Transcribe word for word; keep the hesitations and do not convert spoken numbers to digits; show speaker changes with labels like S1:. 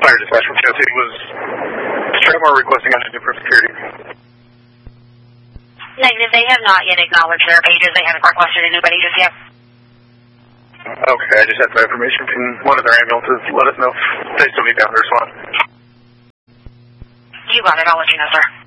S1: fire dispatch from Chelsea was Strapmore requesting unidentified security.
S2: Negative, they have not yet acknowledged their pages. They haven't requested anybody just yet.
S1: Okay, I just had some information from one of their ambulances. Let us know if they still need down to respond.
S2: You got it. I'll let you know, sir.